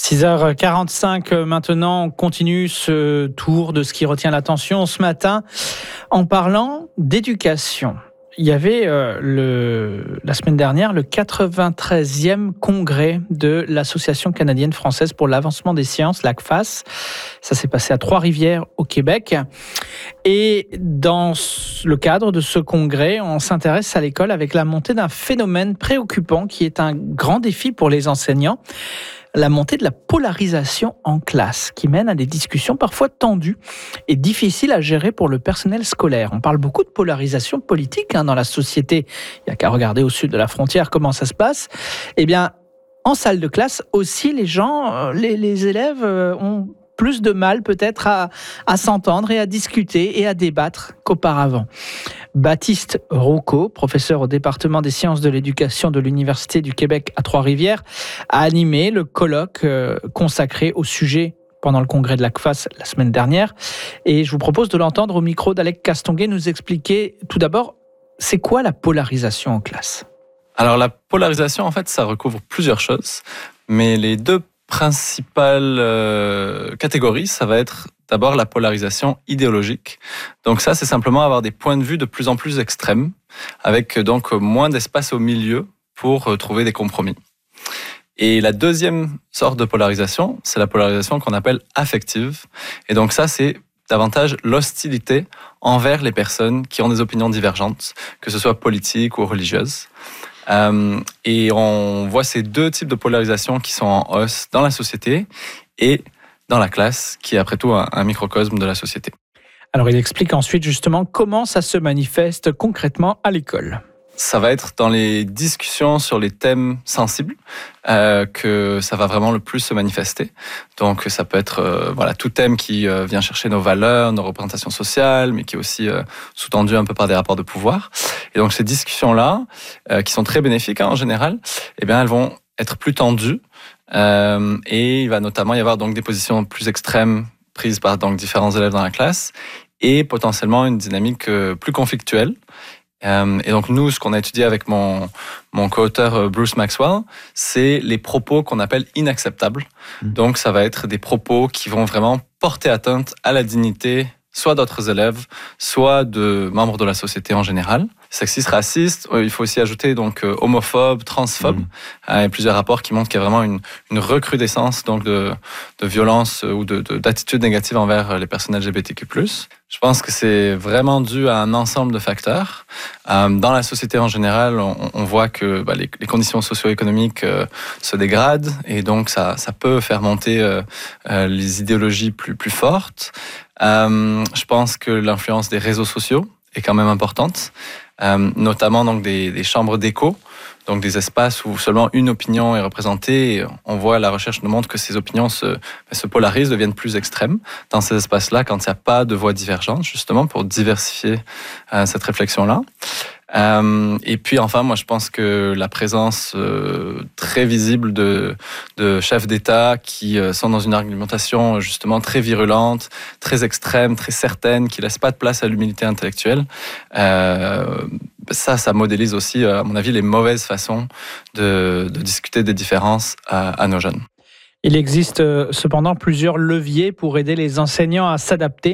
6h45 maintenant, on continue ce tour de ce qui retient l'attention ce matin en parlant d'éducation. Il y avait la semaine dernière le 93e congrès de l'Association canadienne-française pour l'avancement des sciences, l'ACFAS. Ça s'est passé à Trois-Rivières au Québec. Et dans le cadre de ce congrès, on s'intéresse à l'école avec la montée d'un phénomène préoccupant qui est un grand défi pour les enseignants. La montée de la polarisation en classe qui mène à des discussions parfois tendues et difficiles à gérer pour le personnel scolaire. On parle beaucoup de polarisation politique dans la société. Il n'y a qu'à regarder au sud de la frontière comment ça se passe. Eh bien, en salle de classe aussi, les élèves ont plus de mal peut-être à s'entendre et à discuter et à débattre qu'auparavant. Baptiste Rocco, professeur au département des sciences de l'éducation de l'Université du Québec à Trois-Rivières, a animé le colloque consacré au sujet pendant le congrès de l'ACFAS la semaine dernière. Et je vous propose de l'entendre au micro d'Alec Castonguay nous expliquer tout d'abord, c'est quoi la polarisation en classe ? Alors la polarisation, en fait, ça recouvre plusieurs choses, mais les deux principales catégories, ça va être d'abord la polarisation idéologique. Donc ça, c'est simplement avoir des points de vue de plus en plus extrêmes, avec donc moins d'espace au milieu pour trouver des compromis. Et la deuxième sorte de polarisation, c'est la polarisation qu'on appelle affective. Et donc ça, c'est davantage l'hostilité envers les personnes qui ont des opinions divergentes, que ce soit politiques ou religieuses. Et on voit ces deux types de polarisation qui sont en hausse dans la société et dans la classe, qui est après tout un microcosme de la société. Alors il explique ensuite justement comment ça se manifeste concrètement à l'école. Ça va être dans les discussions sur les thèmes sensibles que ça va vraiment le plus se manifester. Donc ça peut être tout thème qui vient chercher nos valeurs, nos représentations sociales, mais qui est aussi sous-tendu un peu par des rapports de pouvoir. Et donc ces discussions-là, qui sont très bénéfiques en général, eh bien elles vont être plus tendues et il va notamment y avoir donc des positions plus extrêmes prises par donc différents élèves dans la classe et potentiellement une dynamique plus conflictuelle. Et donc nous, ce qu'on a étudié avec mon co-auteur Bruce Maxwell, c'est les propos qu'on appelle inacceptables. Donc ça va être des propos qui vont vraiment porter atteinte à la dignité, soit d'autres élèves, soit de membres de la société en général. Sexiste, raciste, il faut aussi ajouter donc homophobe, transphobe. Il y a plusieurs rapports qui montrent qu'il y a vraiment une recrudescence donc de violence ou d'attitudes négatives envers les personnes LGBTQ+. Je pense que c'est vraiment dû à un ensemble de facteurs. Dans la société en général, on voit que les conditions socio-économiques se dégradent et donc ça peut faire monter les idéologies plus fortes. Je pense que l'influence des réseaux sociaux est quand même importante, notamment donc des chambres d'écho, donc des espaces où seulement une opinion est représentée. Et on voit, la recherche nous montre que ces opinions se polarisent, deviennent plus extrêmes dans ces espaces-là quand il n'y a pas de voix divergentes, justement pour diversifier cette réflexion-là. Et puis enfin, moi je pense que la présence très visible de chefs d'État qui sont dans une argumentation justement très virulente, très extrême, très certaine, qui laisse pas de place à l'humilité intellectuelle, ça modélise aussi, à mon avis, les mauvaises façons de discuter des différences à nos jeunes. Il existe cependant plusieurs leviers pour aider les enseignants à s'adapter